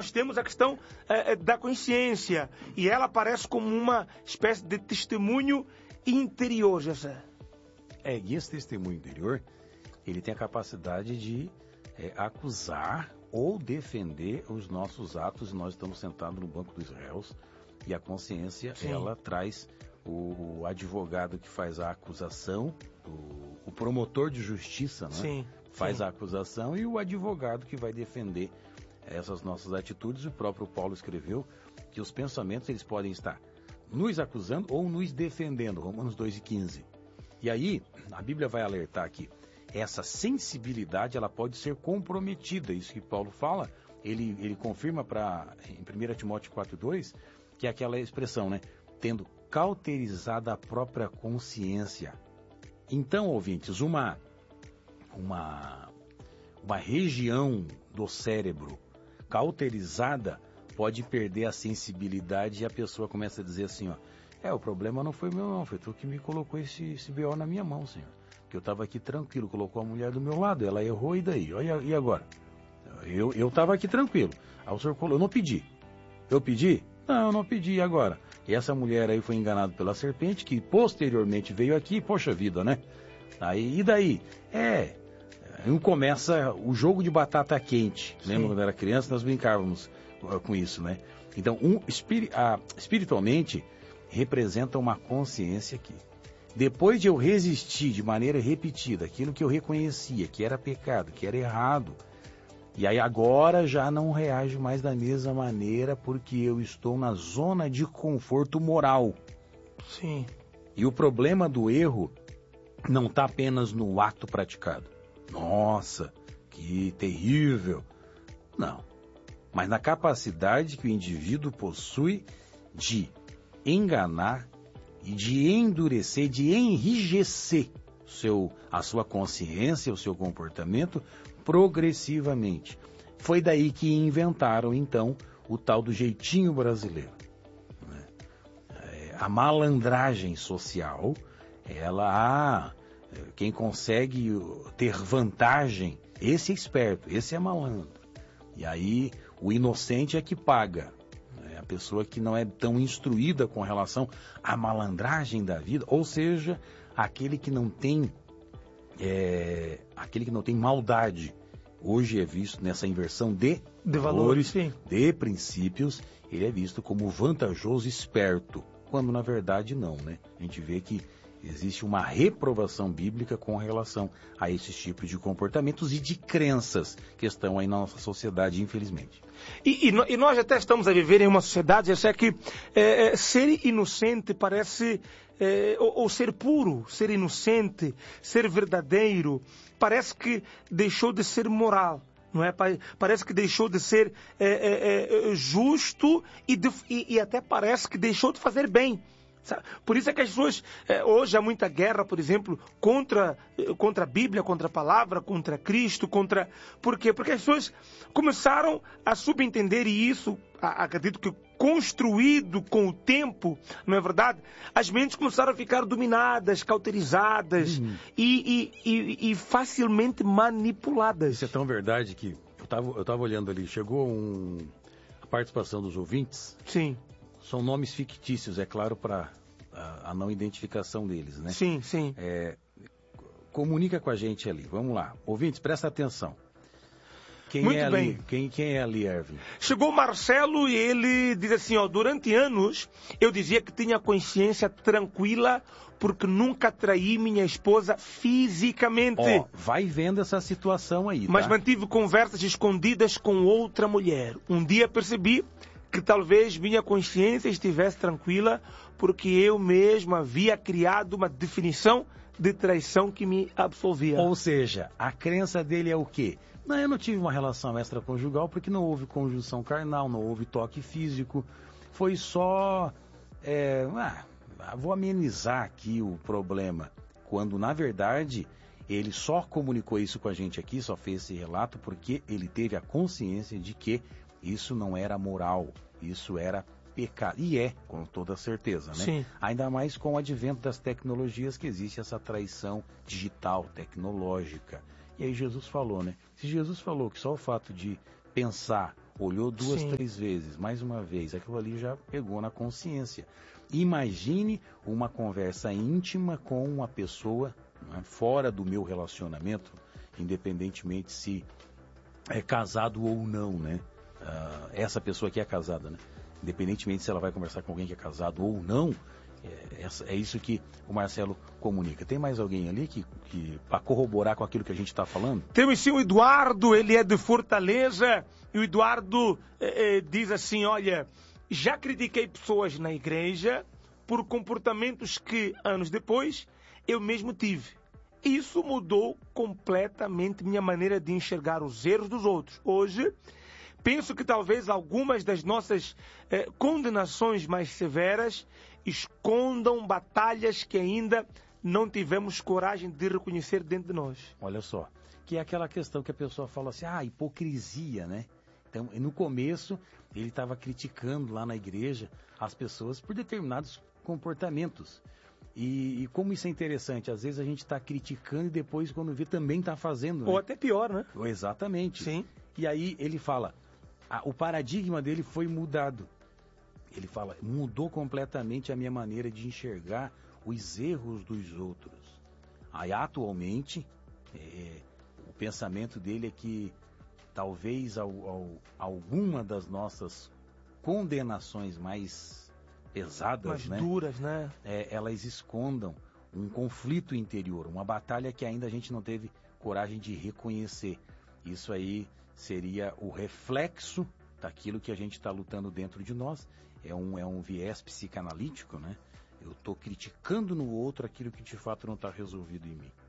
nós temos a questão da consciência. E ela aparece como uma espécie de testemunho interior, José. E esse testemunho interior, ele tem a capacidade de acusar ou defender os nossos atos. Nós estamos sentados no banco dos réus e a consciência, sim, ela traz o advogado que faz a acusação, o promotor de justiça, né? Sim, faz sim. a acusação, e o advogado que vai defender essas nossas atitudes. O próprio Paulo escreveu que os pensamentos, eles podem estar nos acusando ou nos defendendo, Romanos 2:15. E aí, a Bíblia vai alertar aqui, essa sensibilidade, ela pode ser comprometida. Isso que Paulo fala, ele confirma em 1 Timóteo 4:2, que é aquela expressão, né? Tendo cauterizada a própria consciência. Então, ouvintes, uma região do cérebro cauterizada pode perder a sensibilidade, e a pessoa começa a dizer assim, o problema não foi meu não, foi tu que me colocou esse BO na minha mão, Senhor. Que eu estava aqui tranquilo, colocou a mulher do meu lado, ela errou, e daí? Olha, e agora? Eu estava aqui tranquilo, aí o Senhor colocou, eu não pedi. Eu pedi? Não, eu não pedi, e agora? E essa mulher aí foi enganada pela serpente, que posteriormente veio aqui, poxa vida, né? Aí, e daí? Aí começa o jogo de batata quente. Sim. Lembra quando era criança, nós brincávamos com isso, né? Então, espiritualmente, representa uma consciência aqui. Depois de eu resistir de maneira repetida aquilo que eu reconhecia, que era pecado, que era errado, e aí agora já não reajo mais da mesma maneira, porque eu estou na zona de conforto moral. Sim. E o problema do erro não está apenas no ato praticado. Nossa, que terrível. Não. Mas na capacidade que o indivíduo possui de enganar e de endurecer, de enrijecer a sua consciência, o seu comportamento progressivamente. Foi daí que inventaram, então, o tal do jeitinho brasileiro. A malandragem social, quem consegue ter vantagem, esse é esperto, esse é malandro. E aí o inocente é que paga. A pessoa que não é tão instruída com relação à malandragem da vida, ou seja, aquele que não tem maldade. Hoje é visto nessa inversão de valores, sim, de princípios, ele é visto como vantajoso, esperto, quando na verdade não, né? A gente vê que existe uma reprovação bíblica com relação a esses tipos de comportamentos e de crenças que estão aí na nossa sociedade, infelizmente. E nós até estamos a viver em uma sociedade, acho que ser inocente parece, ou ser puro, ser inocente, ser verdadeiro, parece que deixou de ser moral. Não é? Parece que deixou de ser justo e até parece que deixou de fazer bem. Sabe? Por isso é que as pessoas, hoje há muita guerra, por exemplo, contra a Bíblia, contra a palavra, contra Cristo, Por quê? Porque as pessoas começaram a subentender, e isso, acredito que construído com o tempo, não é verdade? As mentes começaram a ficar dominadas, cauterizadas e facilmente manipuladas. Isso é tão verdade que eu estava olhando ali, chegou a participação dos ouvintes. Sim. São nomes fictícios, é claro, para a não identificação deles, né? Sim, sim. Comunica com a gente ali, vamos lá. Ouvintes, presta atenção. Muito bem. Quem é ali, Erwin? Chegou o Marcelo e ele diz assim, durante anos eu dizia que tinha consciência tranquila porque nunca traí minha esposa fisicamente. Vai vendo essa situação aí, tá? Mas mantive conversas escondidas com outra mulher. Um dia percebi que talvez minha consciência estivesse tranquila porque eu mesmo havia criado uma definição de traição que me absolvia. Ou seja, a crença dele é o quê? Não, eu não tive uma relação extraconjugal porque não houve conjunção carnal, não houve toque físico. Foi só... vou amenizar aqui o problema. Quando, na verdade, ele só comunicou isso com a gente aqui, só fez esse relato porque ele teve a consciência de que isso não era moral, isso era pecado. E com toda certeza, né? Sim. Ainda mais com o advento das tecnologias que existe essa traição digital, tecnológica. E aí Jesus falou, né? Se Jesus falou que só o fato de pensar olhou duas, Sim. 3 vezes, mais uma vez, aquilo ali já pegou na consciência. Imagine uma conversa íntima com uma pessoa, né, fora do meu relacionamento, independentemente se é casado ou não, né? Essa pessoa que é casada, né? Independentemente se ela vai conversar com alguém que é casado ou não, é isso que o Marcelo comunica. Tem mais alguém ali que para corroborar com aquilo que a gente está falando? Temos sim o Eduardo, ele é de Fortaleza, e o Eduardo diz assim, olha, já critiquei pessoas na igreja por comportamentos que, anos depois, eu mesmo tive. Isso mudou completamente minha maneira de enxergar os erros dos outros. Hoje, penso que talvez algumas das nossas condenações mais severas escondam batalhas que ainda não tivemos coragem de reconhecer dentro de nós. Olha só, que é aquela questão que a pessoa fala assim, hipocrisia, né? Então, no começo, ele estava criticando lá na igreja as pessoas por determinados comportamentos. E como isso é interessante, às vezes a gente está criticando e depois, quando vê, também está fazendo. Ou né? até pior, né? Exatamente. Sim. E aí ele fala, o paradigma dele foi mudado. Ele fala, mudou completamente a minha maneira de enxergar os erros dos outros. Aí atualmente, o pensamento dele é que talvez alguma das nossas condenações mais pesadas, Mais né? duras, né? Elas escondam um conflito interior, uma batalha que ainda a gente não teve coragem de reconhecer. Isso aí seria o reflexo daquilo que a gente está lutando dentro de nós. É um viés psicanalítico, né? Eu estou criticando no outro aquilo que de fato não está resolvido em mim.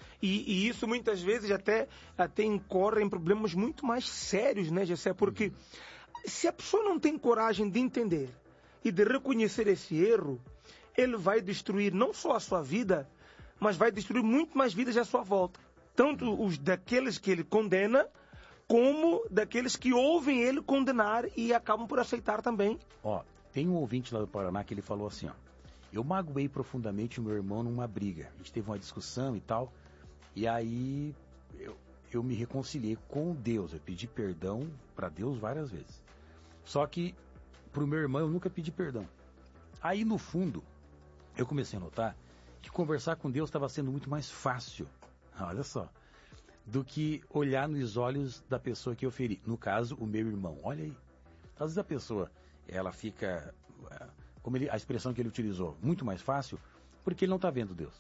E isso muitas vezes até incorre em problemas muito mais sérios, né, Gessé? Porque se a pessoa não tem coragem de entender e de reconhecer esse erro, ele vai destruir não só a sua vida, mas vai destruir muito mais vidas à sua volta. Tanto os daqueles que ele condena, como daqueles que ouvem ele condenar e acabam por aceitar também. Tem um ouvinte lá do Paraná que ele falou assim, eu magoei profundamente o meu irmão numa briga. A gente teve uma discussão e tal, e aí eu me reconciliei com Deus. Eu pedi perdão para Deus várias vezes. Só que para o meu irmão eu nunca pedi perdão. Aí no fundo, eu comecei a notar que conversar com Deus estava sendo muito mais fácil, olha só, do que olhar nos olhos da pessoa que eu feri. No caso, o meu irmão. Olha aí. Às vezes a pessoa, ela fica, como a expressão que ele utilizou, muito mais fácil, porque ele não está vendo Deus.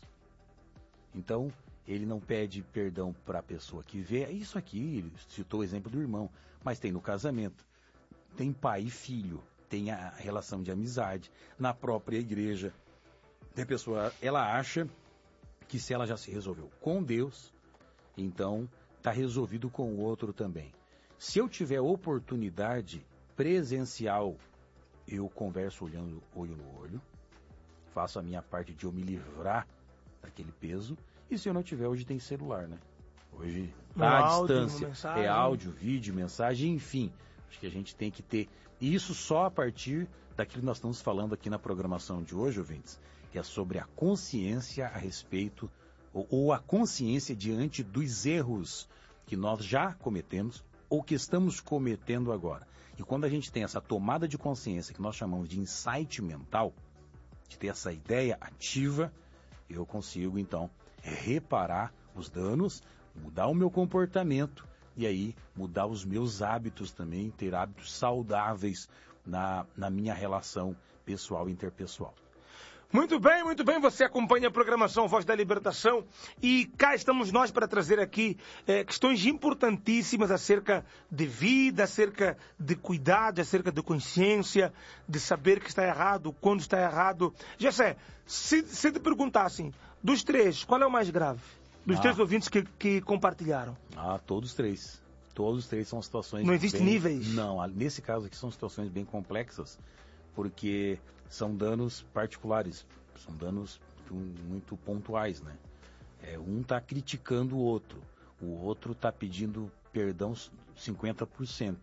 Então, ele não pede perdão para a pessoa que vê. É isso aqui, ele citou o exemplo do irmão, mas tem no casamento. Tem pai e filho, tem a relação de amizade, na própria igreja. A pessoa, ela acha que se ela já se resolveu com Deus, então está resolvido com o outro também. Se eu tiver oportunidade presencial, eu converso olhando olho no olho, faço a minha parte de eu me livrar daquele peso, e se eu não tiver, hoje tem celular, né? Hoje está à distância, é áudio, vídeo, mensagem, enfim. Acho que a gente tem que ter isso só a partir daquilo que nós estamos falando aqui na programação de hoje, ouvintes, que é sobre a consciência a respeito, ou a consciência diante dos erros que nós já cometemos ou que estamos cometendo agora. E quando a gente tem essa tomada de consciência que nós chamamos de insight mental, de ter essa ideia ativa, eu consigo então reparar os danos, mudar o meu comportamento e aí mudar os meus hábitos também, ter hábitos saudáveis na minha relação pessoal e interpessoal. Muito bem, você acompanha a programação Voz da Libertação e cá estamos nós para trazer aqui questões importantíssimas acerca de vida, acerca de cuidado, acerca de consciência, de saber que está errado, quando está errado. Gessé, se te perguntassem, dos três, qual é o mais grave? Dos três ouvintes que compartilharam. Todos três. Todos os três são situações... Não existem níveis? Não, nesse caso aqui são situações bem complexas, porque são danos particulares, são danos muito pontuais, né? Um está criticando o outro está pedindo perdão 50%,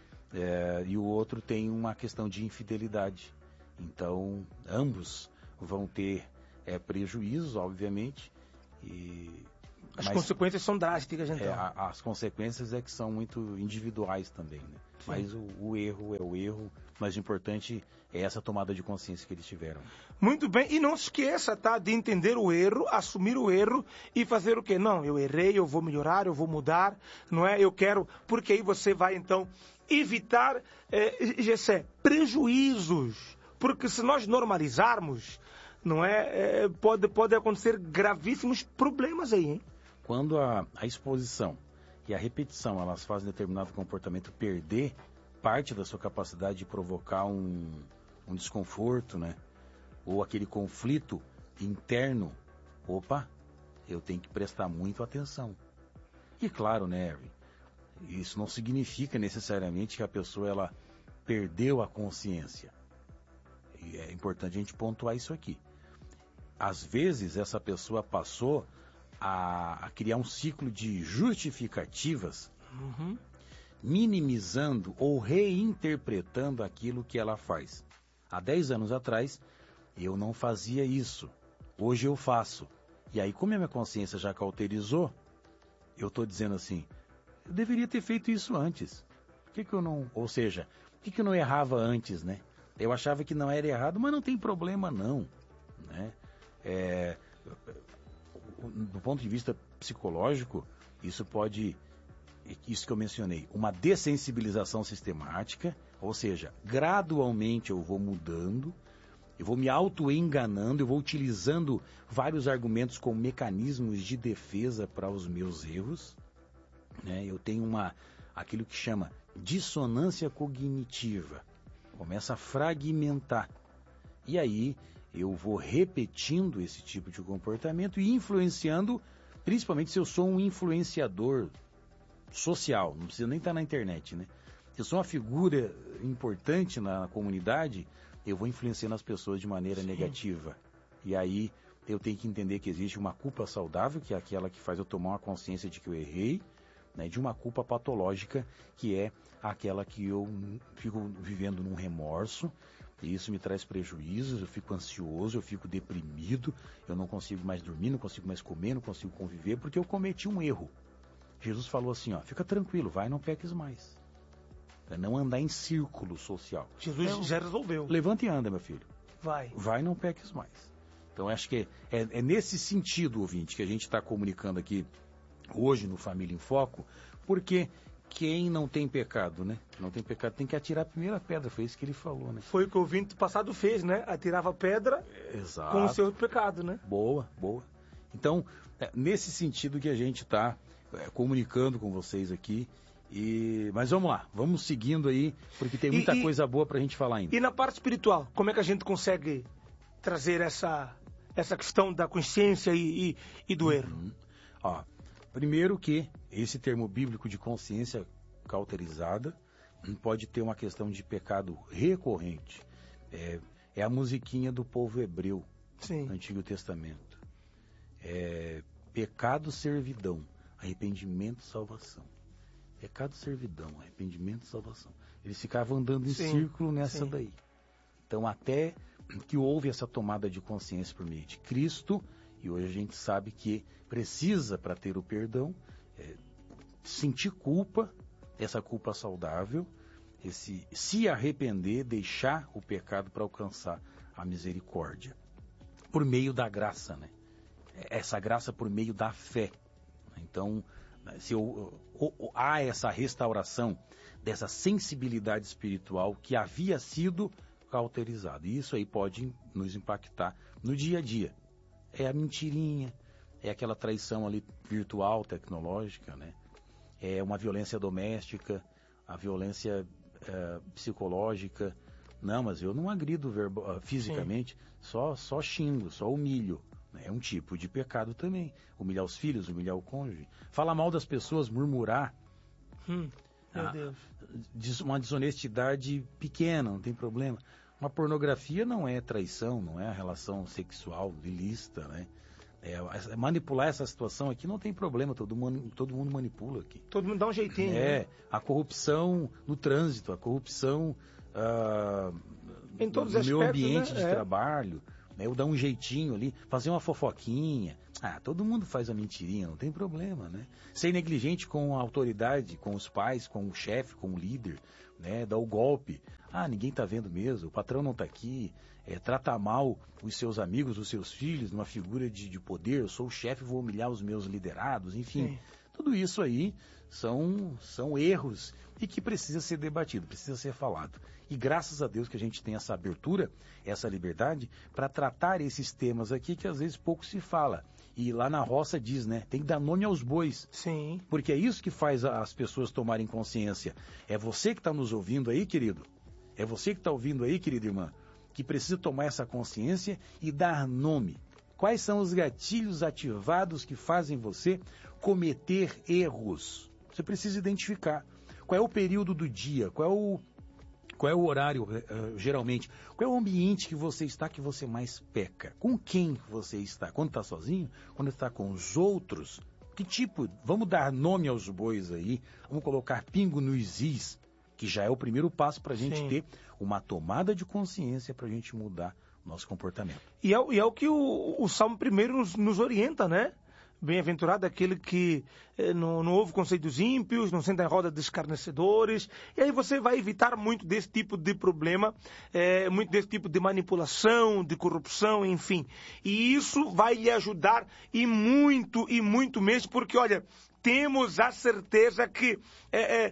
e o outro tem uma questão de infidelidade. Então, ambos vão ter prejuízos, obviamente, e As consequências são drásticas, então. As consequências é que são muito individuais também, né? Sim. Mas o erro é o erro, mas o importante é essa tomada de consciência que eles tiveram. Muito bem, e não se esqueça, tá, de entender o erro, assumir o erro e fazer o quê? Não, eu errei, eu vou melhorar, eu vou mudar, não é? Eu quero, porque aí você vai, então, evitar, Gessé, prejuízos. Porque se nós normalizarmos, não é, pode acontecer gravíssimos problemas aí, hein? Quando a exposição e a repetição, elas fazem determinado comportamento perder parte da sua capacidade de provocar um desconforto, né? Ou aquele conflito interno, opa, eu tenho que prestar muito atenção. E claro, né, Erwin, isso não significa necessariamente que a pessoa ela perdeu a consciência. E é importante a gente pontuar isso aqui. Às vezes essa pessoa passou a criar um ciclo de justificativas, minimizando ou reinterpretando aquilo que ela faz. Há 10 anos atrás, eu não fazia isso. Hoje eu faço. E aí, como a minha consciência já cauterizou, eu estou dizendo assim, eu deveria ter feito isso antes. Por que eu não... Ou seja, por que eu não errava antes, né? Eu achava que não era errado, mas não tem problema não, né? Do ponto de vista psicológico, isso que eu mencionei, uma dessensibilização sistemática, ou seja, gradualmente eu vou mudando, eu vou me auto-enganando, eu vou utilizando vários argumentos como mecanismos de defesa para os meus erros, né? Eu tenho aquilo que chama dissonância cognitiva, começa a fragmentar, e aí eu vou repetindo esse tipo de comportamento e influenciando, principalmente se eu sou um influenciador social, não precisa nem estar na internet, né? Se eu sou uma figura importante na comunidade, eu vou influenciando as pessoas de maneira negativa. E aí eu tenho que entender que existe uma culpa saudável, que é aquela que faz eu tomar uma consciência de que eu errei, né? De uma culpa patológica, que é aquela que eu fico vivendo num remorso, e isso me traz prejuízos, eu fico ansioso, eu fico deprimido, eu não consigo mais dormir, não consigo mais comer, não consigo conviver, porque eu cometi um erro. Jesus falou assim, ó, fica tranquilo, vai, não peques mais. Para não andar em círculo social. Jesus já resolveu. Levanta e anda, meu filho. Vai. Vai, não peques mais. Então, acho que é nesse sentido, ouvinte, que a gente está comunicando aqui hoje no Família em Foco, porque quem não tem pecado, né? Não tem pecado, tem que atirar a primeira pedra, foi isso que ele falou, né? Foi o que o ouvinte passado fez, né? Atirava pedra Exato. Com o seu pecado, né? Boa, boa. Então, nesse sentido que a gente está comunicando com vocês aqui, mas vamos lá, vamos seguindo aí, porque tem muita coisa boa para a gente falar ainda. E na parte espiritual, como é que a gente consegue trazer essa questão da consciência e do erro? Ó, primeiro que esse termo bíblico de consciência cauterizada pode ter uma questão de pecado recorrente. É a musiquinha do povo hebreu, Sim. No Antigo Testamento. Pecado, servidão, arrependimento, salvação. Pecado, servidão, arrependimento, salvação. Eles ficavam andando em círculo nessa daí. Então, até que houve essa tomada de consciência por meio de Cristo, e hoje a gente sabe que precisa, para ter o perdão, sentir culpa, essa culpa saudável, se arrepender, deixar o pecado para alcançar a misericórdia. Por meio da graça, né? Essa graça por meio da fé. Então, se há essa restauração dessa sensibilidade espiritual que havia sido cauterizada. E isso aí pode nos impactar no dia a dia. É a mentirinha, é aquela traição ali virtual, tecnológica, né? É uma violência doméstica, a violência psicológica. Não, mas eu não agrido fisicamente, só xingo, só humilho. É um tipo de pecado também. Humilhar os filhos, humilhar o cônjuge. Falar mal das pessoas, murmurar. Meu Deus. Uma desonestidade pequena, não tem problema. Uma pornografia não é traição, não é a relação sexual ilícita, né? Manipular essa situação aqui não tem problema, todo mundo manipula aqui. Todo mundo dá um jeitinho. Né? A corrupção no trânsito, a corrupção em todos no os meu aspectos, ambiente né? de trabalho, né? Eu dar um jeitinho ali, fazer uma fofoquinha. Todo mundo faz a mentirinha, não tem problema, né? Ser negligente com a autoridade, com os pais, com o chefe, com o líder, né? Dar o golpe. Ninguém tá vendo mesmo, o patrão não tá aqui. Tratar mal os seus amigos, os seus filhos, numa figura de poder. Eu sou o chefe, vou humilhar os meus liderados, enfim. Sim. Tudo isso aí são erros e que precisa ser debatido, precisa ser falado. E graças a Deus que a gente tem essa abertura, essa liberdade, para tratar esses temas aqui que às vezes pouco se fala. E lá na roça diz, né? Tem que dar nome aos bois. Sim. Porque é isso que faz as pessoas tomarem consciência. É você que está nos ouvindo aí, querido. É você que está ouvindo aí, querida irmã, que precisa tomar essa consciência e dar nome. Quais são os gatilhos ativados que fazem você cometer erros? Você precisa identificar. Qual é o período do dia? Qual é o horário, geralmente? Qual é o ambiente que você está que você mais peca? Com quem você está? Quando está sozinho? Quando está com os outros? Que tipo? Vamos dar nome aos bois aí. Vamos colocar pingo nos is, que já é o primeiro passo para a gente ter uma tomada de consciência para a gente mudar o nosso comportamento. E é o que o Salmo 1 nos orienta, né? Bem-aventurado aquele que não ouve conceitos ímpios, não senta em roda de escarnecedores. E aí você vai evitar muito desse tipo de problema, muito desse tipo de manipulação, de corrupção, enfim. E isso vai lhe ajudar e muito mesmo, porque, olha, temos a certeza que é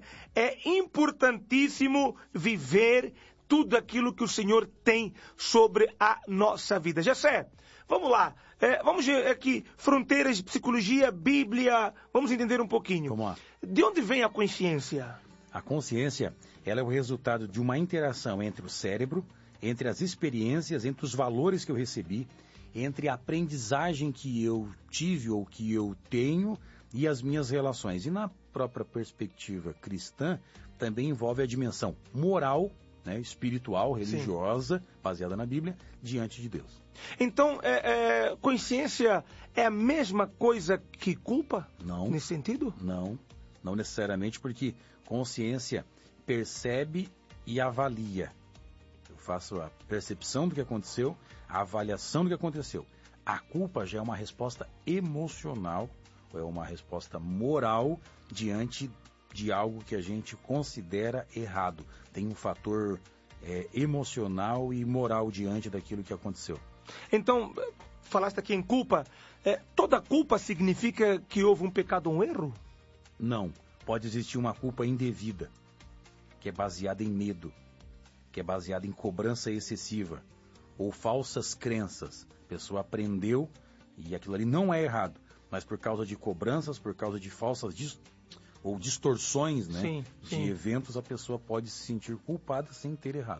importantíssimo viver tudo aquilo que o Senhor tem sobre a nossa vida. Jessé, vamos lá. Vamos ver aqui, fronteiras de psicologia, Bíblia, vamos entender um pouquinho. Vamos lá. De onde vem a consciência? A consciência, ela é o resultado de uma interação entre o cérebro, entre as experiências, entre os valores que eu recebi, entre a aprendizagem que eu tive ou que eu tenho e as minhas relações. E na própria perspectiva cristã, também envolve a dimensão moral, né, espiritual, religiosa, baseada na Bíblia, diante de Deus. Então, consciência é a mesma coisa que culpa? Não. Nesse sentido? Não necessariamente, porque consciência percebe e avalia. Eu faço a percepção do que aconteceu, a avaliação do que aconteceu. A culpa já é uma resposta emocional, ou é uma resposta moral diante de algo que a gente considera errado. Tem um fator emocional e moral diante daquilo que aconteceu. Então, falaste aqui em culpa. Toda culpa significa que houve um pecado ou um erro? Não. Pode existir uma culpa indevida, que é baseada em medo, que é baseada em cobrança excessiva, ou falsas crenças. A pessoa aprendeu e aquilo ali não é errado, mas por causa de cobranças, por causa de falsas ou distorções, né, de eventos, a pessoa pode se sentir culpada sem ter errado.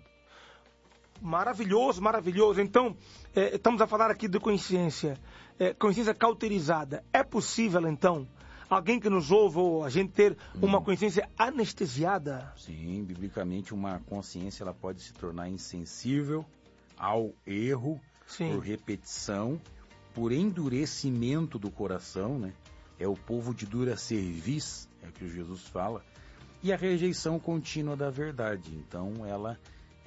Maravilhoso. Então, estamos a falar aqui de consciência, consciência cauterizada. É possível, então, alguém que nos ouve ou a gente ter uma consciência anestesiada? Sim, biblicamente uma consciência ela pode se tornar insensível ao erro, por repetição, por endurecimento do coração, né? É o povo de dura cerviz, é o que Jesus fala, e a rejeição contínua da verdade. Então ela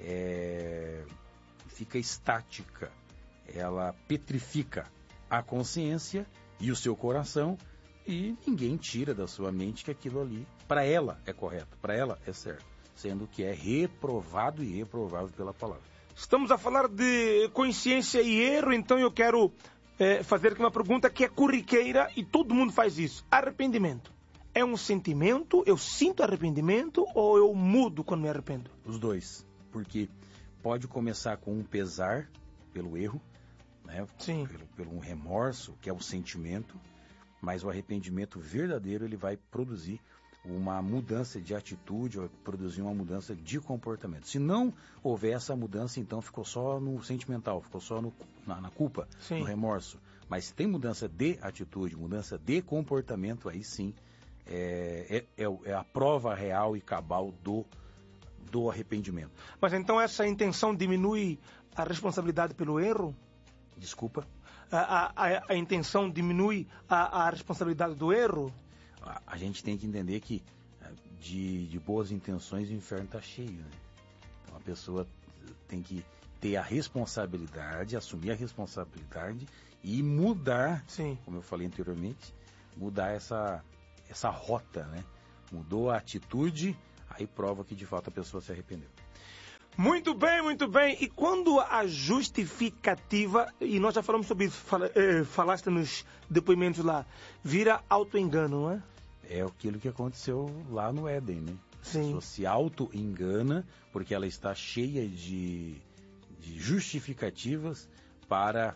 fica estática, ela petrifica a consciência e o seu coração, e ninguém tira da sua mente que aquilo ali, para ela é correto, para ela é certo, sendo que é reprovado e reprovável pela palavra. Estamos a falar de consciência e erro, então eu quero fazer aqui uma pergunta que é corriqueira e todo mundo faz isso. Arrependimento. É um sentimento? Eu sinto arrependimento ou eu mudo quando me arrependo? Os dois. Porque pode começar com um pesar pelo erro, né? Pelo um remorso, que é o sentimento, mas o arrependimento verdadeiro ele vai produzir uma mudança de atitude, vai produzir uma mudança de comportamento. Se não houver essa mudança, então ficou só no sentimental, ficou só na culpa, no remorso. Mas se tem mudança de atitude, mudança de comportamento, aí sim é a prova real e cabal do arrependimento. Mas então essa intenção diminui a responsabilidade pelo erro? Desculpa? A intenção diminui a responsabilidade do erro? A gente tem que entender que de boas intenções o inferno está cheio, né? Então a pessoa tem que ter a responsabilidade, assumir a responsabilidade e mudar, Sim. como eu falei anteriormente, mudar essa rota, né? Mudou a atitude, aí prova que de fato a pessoa se arrependeu. Muito bem, muito bem. E quando a justificativa, e nós já falamos sobre isso, falaste nos depoimentos lá, vira auto-engano, não é? É aquilo que aconteceu lá no Éden, né? Sim. A pessoa se auto-engana porque ela está cheia de justificativas para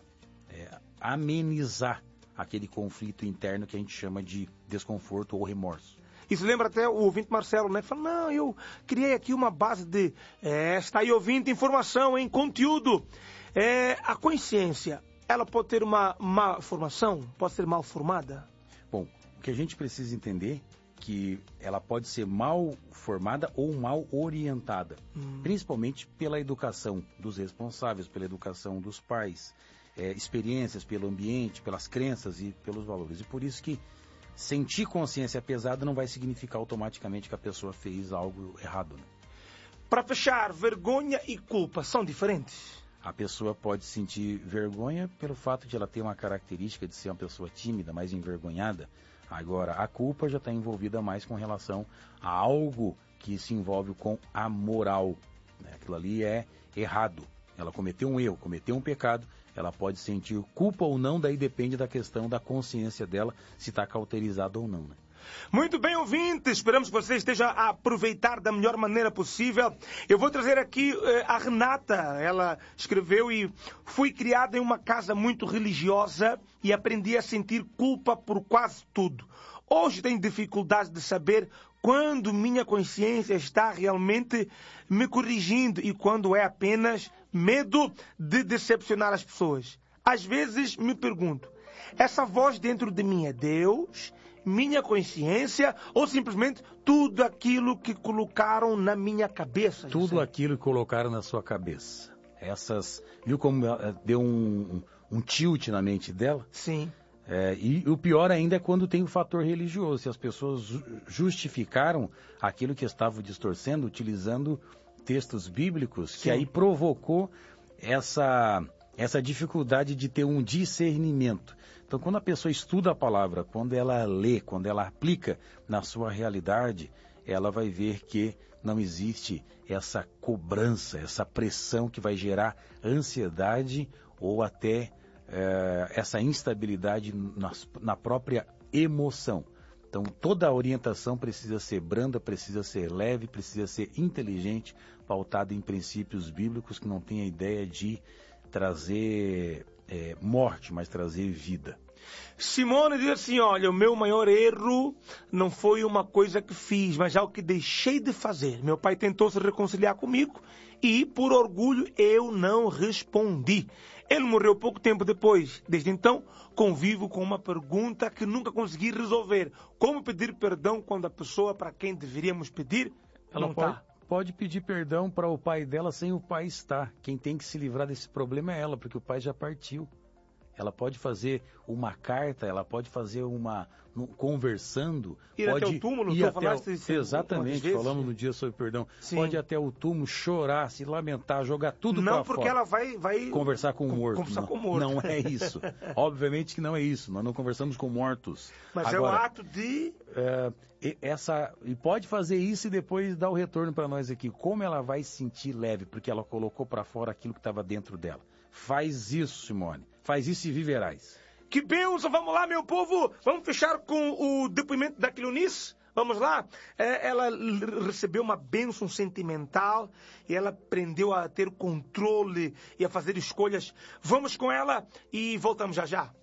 amenizar aquele conflito interno que a gente chama de desconforto ou remorso. Isso lembra até o ouvinte Marcelo, né? Fala, não, eu criei aqui uma base de... está aí ouvindo informação, em conteúdo. A consciência, ela pode ter uma má formação? Pode ser mal formada? Bom, o que a gente precisa entender que ela pode ser mal formada ou mal orientada, principalmente pela educação dos responsáveis, pela educação dos pais, experiências pelo ambiente, pelas crenças e pelos valores. E por isso que sentir consciência pesada não vai significar automaticamente que a pessoa fez algo errado, né? Para fechar, vergonha e culpa são diferentes? A pessoa pode sentir vergonha pelo fato de ela ter uma característica de ser uma pessoa tímida, mais envergonhada. Agora, a culpa já está envolvida mais com relação a algo que se envolve com a moral, né? Aquilo ali é errado. Ela cometeu um erro, cometeu um pecado, ela pode sentir culpa ou não, daí depende da questão da consciência dela, se está cauterizada ou não, né? Muito bem, ouvintes, esperamos que você esteja a aproveitar da melhor maneira possível. Eu vou trazer aqui a Renata, ela escreveu e fui criada em uma casa muito religiosa e aprendi a sentir culpa por quase tudo. Hoje tenho dificuldade de saber quando minha consciência está realmente me corrigindo e quando é apenas medo de decepcionar as pessoas. Às vezes me pergunto, essa voz dentro de mim é Deus, minha consciência ou simplesmente tudo aquilo que colocaram na minha cabeça? Tudo aquilo que colocaram na sua cabeça. Viu como deu um tilt na mente dela? Sim. E o pior ainda é quando tem o fator religioso. Se as pessoas justificaram aquilo que estavam distorcendo, utilizando textos bíblicos, Sim. que aí provocou essa dificuldade de ter um discernimento. Então, quando a pessoa estuda a palavra, quando ela lê, quando ela aplica na sua realidade, ela vai ver que não existe essa cobrança, essa pressão que vai gerar ansiedade ou até essa instabilidade na própria emoção. Então, toda a orientação precisa ser branda, precisa ser leve, precisa ser inteligente, pautada em princípios bíblicos que não tem a ideia de trazer morte, mas trazer vida. Simone diz assim, olha, o meu maior erro não foi uma coisa que fiz, mas algo que deixei de fazer. Meu pai tentou se reconciliar comigo e, por orgulho, eu não respondi. Ele morreu pouco tempo depois. Desde então, convivo com uma pergunta que nunca consegui resolver. Como pedir perdão quando a pessoa para quem deveríamos pedir Ela não está? Pode pedir perdão para o pai dela sem o pai estar. Quem tem que se livrar desse problema é ela, porque o pai já partiu. Ela pode fazer uma carta, ela pode fazer conversando. Ir pode até o túmulo, ir até exatamente, falamos no dia sobre perdão. Sim. Pode ir até o túmulo, chorar, se lamentar, jogar tudo para fora. Não, porque ela vai conversar com o morto. Conversar com o morto. Não é isso. Obviamente que não é isso. Nós não conversamos com mortos. Mas agora, é o ato de... E pode fazer isso e depois dar o retorno para nós aqui. Como ela vai se sentir leve, porque ela colocou para fora aquilo que estava dentro dela. Faz isso, Simone. Faz isso e viverás. Que bênção! Vamos lá, meu povo! Vamos fechar com o depoimento da Cleonice? Vamos lá? Ela recebeu uma bênção sentimental e ela aprendeu a ter controle e a fazer escolhas. Vamos com ela e voltamos já já.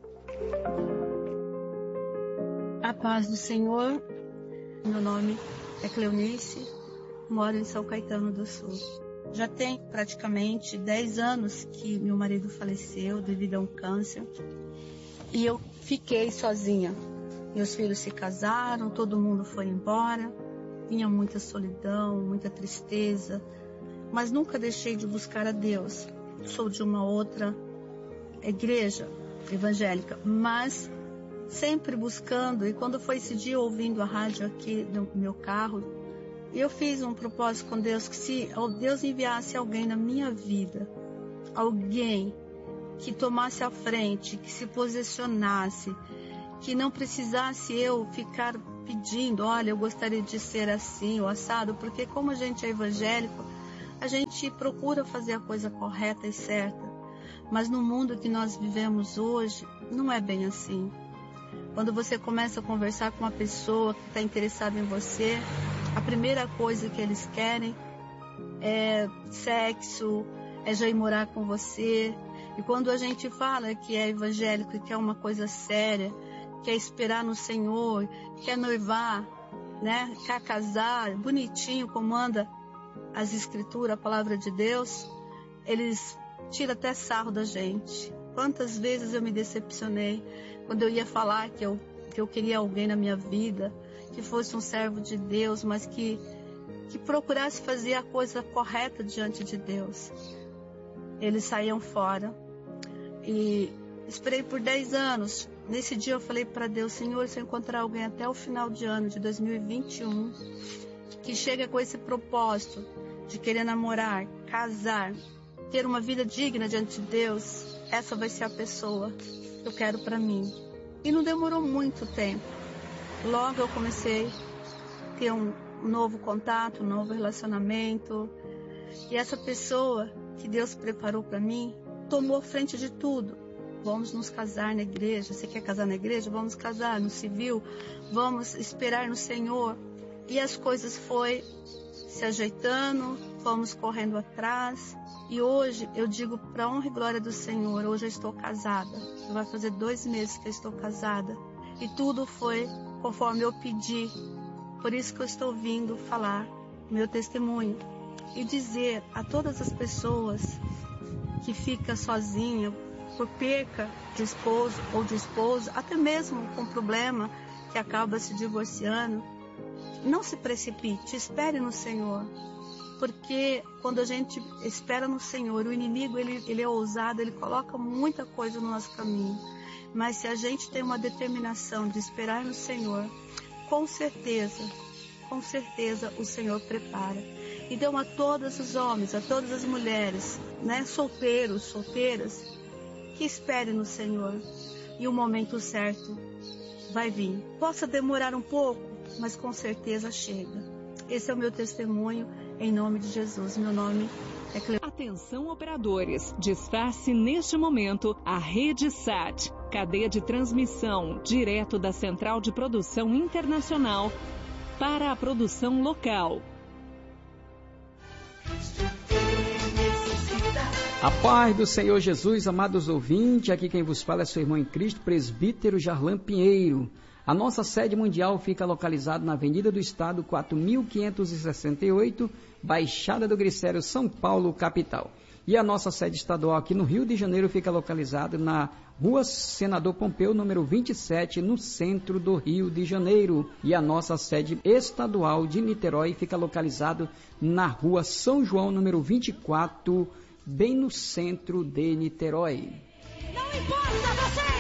A paz do Senhor. Meu nome é Cleonice, moro em São Caetano do Sul. Já tem praticamente 10 anos que meu marido faleceu devido a um câncer. E eu fiquei sozinha. Meus filhos se casaram, todo mundo foi embora. Tinha muita solidão, muita tristeza. Mas nunca deixei de buscar a Deus. Sou de uma outra igreja evangélica, mas sempre buscando. E quando foi esse dia ouvindo a rádio aqui no meu carro, eu fiz um propósito com Deus, que se Deus enviasse alguém na minha vida, alguém que tomasse a frente, que se posicionasse, que não precisasse eu ficar pedindo, olha, eu gostaria de ser assim, ou assado, porque como a gente é evangélico, a gente procura fazer a coisa correta e certa, mas no mundo que nós vivemos hoje, não é bem assim. Quando você começa a conversar com uma pessoa que está interessada em você, a primeira coisa que eles querem é sexo, é já ir morar com você. E quando a gente fala que é evangélico e quer uma coisa séria, quer esperar no Senhor, quer noivar, né? Quer casar, bonitinho, como anda as Escrituras, a palavra de Deus, eles tiram até sarro da gente. Quantas vezes eu me decepcionei quando eu ia falar que eu queria alguém na minha vida, que fosse um servo de Deus, mas que procurasse fazer a coisa correta diante de Deus. Eles saíam fora. E esperei por 10 anos. Nesse dia eu falei para Deus, Senhor, se eu encontrar alguém até o final de ano de 2021, que chega com esse propósito de querer namorar, casar, ter uma vida digna diante de Deus, essa vai ser a pessoa que eu quero para mim. E não demorou muito tempo. Logo eu comecei a ter um novo contato, um novo relacionamento. E essa pessoa que Deus preparou para mim tomou frente de tudo. Vamos nos casar na igreja. Você quer casar na igreja? Vamos casar no civil. Vamos esperar no Senhor. E as coisas foi se ajeitando, fomos correndo atrás. E hoje eu digo para honra e glória do Senhor, hoje eu estou casada. Vai fazer 2 meses que eu estou casada. E tudo foi conforme eu pedi. Por isso que eu estou vindo falar meu testemunho. E dizer a todas as pessoas que ficam sozinhas por perca de esposo ou de esposa, até mesmo com problema que acaba se divorciando, não se precipite, espere no Senhor. Porque quando a gente espera no Senhor, o inimigo ele é ousado, ele coloca muita coisa no nosso caminho. Mas se a gente tem uma determinação de esperar no Senhor, com certeza o Senhor prepara. Então a todos os homens, a todas as mulheres, né, solteiros, solteiras, que esperem no Senhor. E o momento certo vai vir. Possa demorar um pouco, mas com certeza chega. Esse é o meu testemunho, em nome de Jesus. Meu nome é Cleonice. Atenção operadores, desface neste momento a Rede SAT, cadeia de transmissão, direto da Central de Produção Internacional para a produção local. A paz do Senhor Jesus, amados ouvintes, aqui quem vos fala é seu irmão em Cristo, presbítero Jarlan Pinheiro. A nossa sede mundial fica localizada na Avenida do Estado, 4.568, Baixada do Glicério, São Paulo, capital. E a nossa sede estadual aqui no Rio de Janeiro fica localizada na Rua Senador Pompeu, número 27, no centro do Rio de Janeiro. E a nossa sede estadual de Niterói fica localizada na Rua São João, número 24, bem no centro de Niterói. Não importa vocês!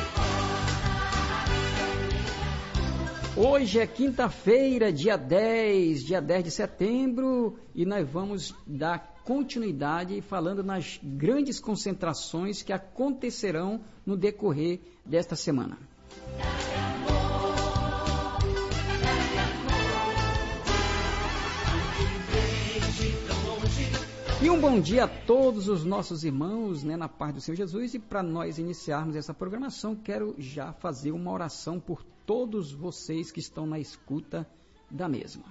Hoje é quinta-feira, dia 10 de setembro, e nós vamos dar continuidade falando nas grandes concentrações que acontecerão no decorrer desta semana. E um bom dia a todos os nossos irmãos, né, na paz do Senhor Jesus. E para nós iniciarmos essa programação, quero já fazer uma oração por todos vocês que estão na escuta da mesma.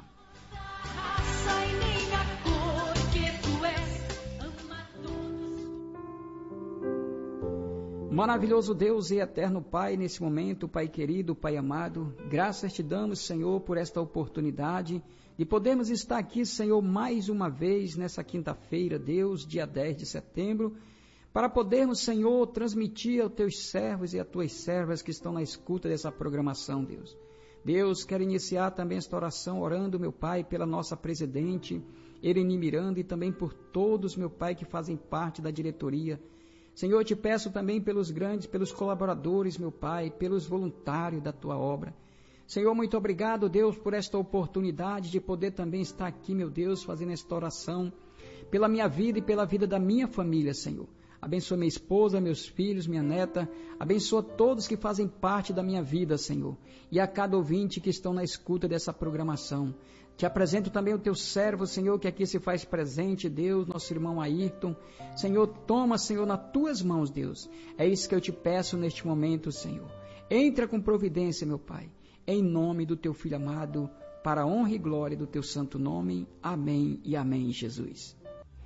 Maravilhoso Deus e eterno Pai, nesse momento, Pai querido, Pai amado, graças te damos, Senhor, por esta oportunidade de podermos estar aqui, Senhor, mais uma vez nessa quinta-feira, Deus, dia 10 de setembro, para podermos, Senhor, transmitir aos teus servos e às tuas servas que estão na escuta dessa programação, Deus. Deus, quero iniciar também esta oração orando, meu Pai, pela nossa presidente, Ereni Miranda, e também por todos, meu Pai, que fazem parte da diretoria. Senhor, eu te peço também pelos grandes, pelos colaboradores, meu Pai, pelos voluntários da tua obra. Senhor, muito obrigado, Deus, por esta oportunidade de poder também estar aqui, meu Deus, fazendo esta oração pela minha vida e pela vida da minha família, Senhor. Abençoa minha esposa, meus filhos, minha neta. Abençoa todos que fazem parte da minha vida, Senhor. E a cada ouvinte que estão na escuta dessa programação. Te apresento também o teu servo, Senhor, que aqui se faz presente, Deus, nosso irmão Ayrton. Senhor, toma, Senhor, nas tuas mãos, Deus. É isso que eu te peço neste momento, Senhor. Entra com providência, meu Pai. Em nome do teu Filho amado, para a honra e glória do teu santo nome. Amém e amém, Jesus.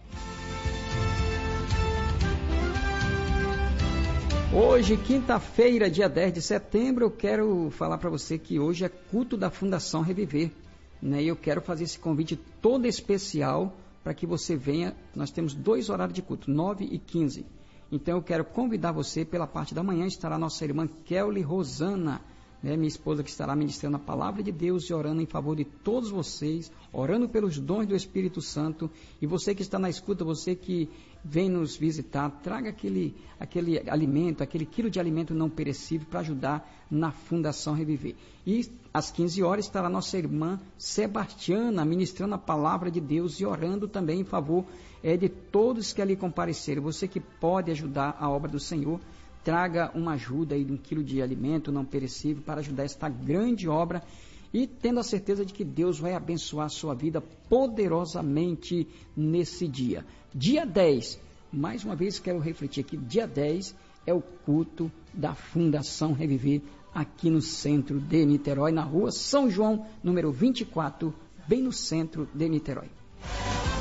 Hoje, quinta-feira, dia 10 de setembro, eu quero falar para você que hoje é culto da Fundação Reviver. Né? Eu quero fazer esse convite todo especial para que você venha. Nós temos 2 horários de culto, 9 e 15. Então eu quero convidar você, pela parte da manhã estará a nossa irmã Kelly Rosana, né, minha esposa, que estará ministrando a palavra de Deus e orando em favor de todos vocês, orando pelos dons do Espírito Santo. E você que está na escuta, você que vem nos visitar, traga aquele alimento, aquele quilo de alimento não perecível para ajudar na Fundação Reviver. E às 15 horas estará nossa irmã Sebastiana ministrando a palavra de Deus e orando também em favor de todos que ali compareceram. Você que pode ajudar a obra do Senhor, traga uma ajuda aí de 1 quilo de alimento não perecível para ajudar esta grande obra e tendo a certeza de que Deus vai abençoar a sua vida poderosamente nesse dia. Dia 10, mais uma vez quero refletir aqui, dia 10 é o culto da Fundação Reviver aqui no centro de Niterói, na rua São João, número 24, bem no centro de Niterói.